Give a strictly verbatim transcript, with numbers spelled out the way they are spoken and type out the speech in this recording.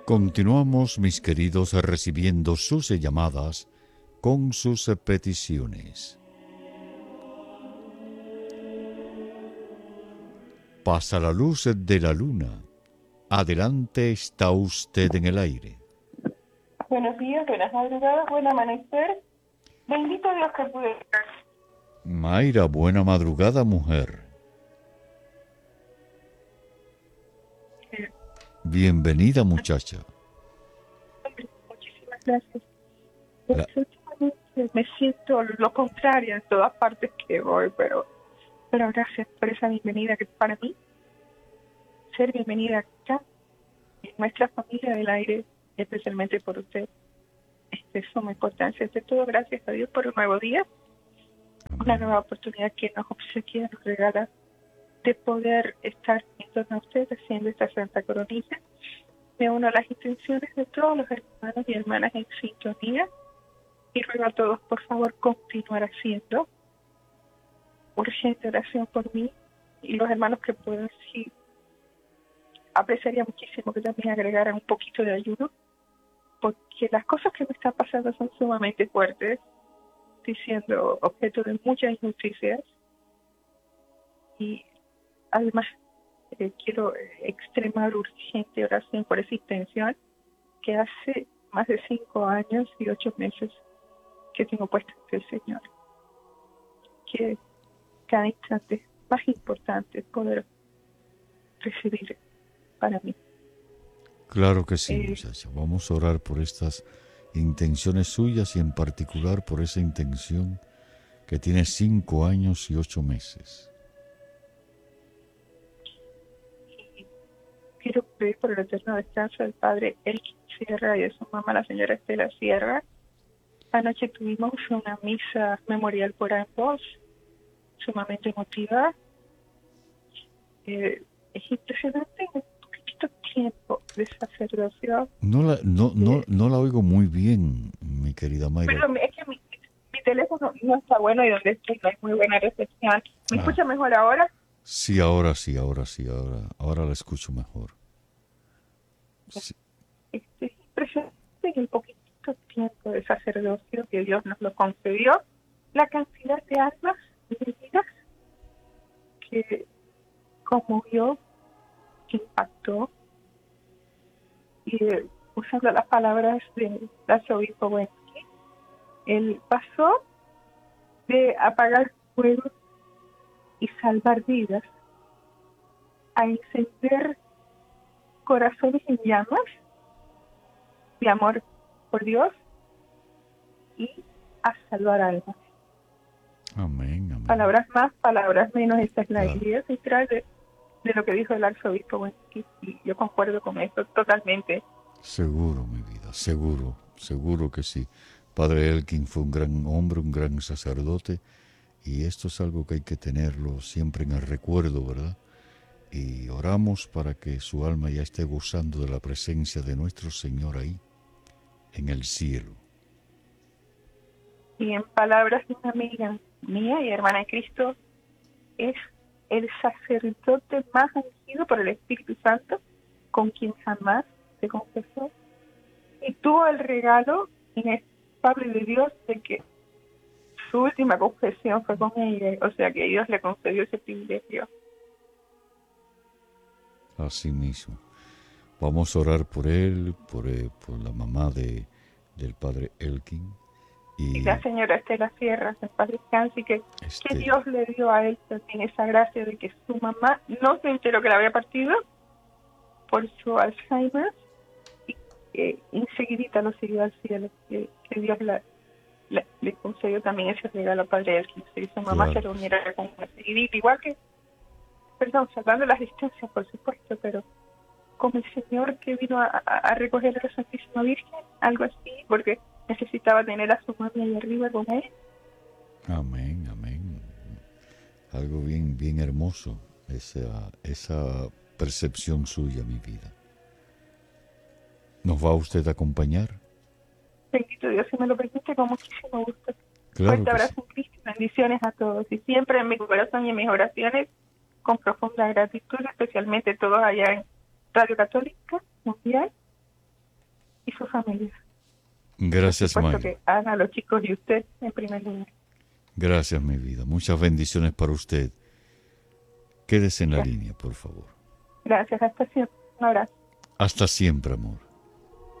Continuamos, mis queridos, recibiendo sus llamadas con sus peticiones. Pasa la luz de la luna. Adelante, está usted en el aire. Buenos días, buenas madrugadas, buen amanecer. Bendito Dios que pude estar. Mayra, buena madrugada, mujer. Sí. Bienvenida, muchacha. Muchísimas gracias. Pues, La... últimamente me siento lo contrario en todas partes que voy, pero, pero gracias por esa bienvenida que para mí, ser bienvenida acá, en nuestra familia del aire, especialmente por usted, es de suma importancia. Ante todo, gracias a Dios por un nuevo día, una nueva oportunidad que nos obsequia, nos regala de poder estar en torno a usted haciendo esta Santa Coronilla. Me uno a las intenciones de todos los hermanos y hermanas en sintonía y ruego a todos, por favor, continuar haciendo urgente oración por mí y los hermanos que puedan. Sí, apreciaría muchísimo que también agregaran un poquito de ayuno, porque las cosas que me están pasando son sumamente fuertes, estoy siendo objeto de muchas injusticias y además eh, quiero extremar urgente oración por esa intención que hace más de cinco años y ocho meses que tengo puesta ante el Señor, que cada instante es más importante poder recibir para mí. Claro que sí, Eh, muchacha. Vamos a orar por estas intenciones suyas y en particular por esa intención que tiene cinco años y ocho meses. y quiero pedir por el eterno descanso del padre Elkin Sierra y de su mamá, la señora Estela Sierra. Anoche tuvimos una misa memorial por ambos, sumamente emotiva. Eh, es impresionante un poquito tiempo de sacerdocio. No la, no, no, Eh, no la oigo muy bien, mi querida Mayra. pero es que mi, mi teléfono no está bueno y donde estoy no hay muy buena recepción. ¿Me Ah, escucha mejor ahora? sí, ahora sí, ahora sí, ahora, ahora la escucho mejor. Sí, Este, es impresionante el poquitito tiempo de sacerdocio que Dios nos lo concedió, la cantidad de almas y de vidas que conmovió, que impactó, y eh, usando las palabras del arzobispo Wensky, él pasó de apagar fuego y salvar vidas a encender corazones en llamas de amor por Dios y a salvar almas. amén, amén. Palabras más, palabras menos, esta es la Claro. idea central de, de lo que dijo el arzobispo Wensky, y yo concuerdo con esto totalmente. Seguro, mi vida, seguro, seguro que sí. Padre Elkin fue un gran hombre, un gran sacerdote, y esto es algo que hay que tenerlo siempre en el recuerdo, ¿verdad? Y oramos para que su alma ya esté gozando de la presencia de nuestro Señor ahí, en el cielo. Y en palabras de una amiga mía y hermana de Cristo, es el sacerdote más ungido por el Espíritu Santo con quien jamás se confesó. Y tuvo el regalo inefable de Dios de que su última confesión fue con ella, o sea que Dios le concedió ese privilegio. Así mismo. Vamos a orar por él, por, eh, por la mamá de, del padre Elkin. Y Y la señora Estela Sierra, en paz descanse, y que, que este, Dios le dio a él también esa gracia de que su mamá no se enteró que la había partido por su Alzheimer y que enseguidita lo siguió al cielo, que, que Dios la, la- le concedió también ese regalo al padre Elkin, y su mamá Claro. se reuniera con una seguidita, igual que, perdón, salvando las distancias, por supuesto, pero como el Señor que vino a, a, a recoger a la Santísima Virgen, algo así, porque necesitaba tener a su mami ahí arriba con él. amén, amén. Algo bien, bien hermoso, esa, esa percepción suya, mi vida. ¿Nos va usted a acompañar? Bendito Dios, si me lo permite, con muchísimo gusto. Claro Fuerte que sí. abrazo en Cristo, bendiciones a todos. Y siempre en mi corazón y en mis oraciones, con profunda gratitud, especialmente todos allá en Radio Católica Mundial, y su familia. Gracias, Por supuesto Mayra. que Ana, los chicos y usted en primer lugar. Gracias, mi vida. Muchas bendiciones para usted. Quédese en la Gracias. línea, por favor. Gracias, hasta siempre. Un abrazo. Hasta siempre, amor.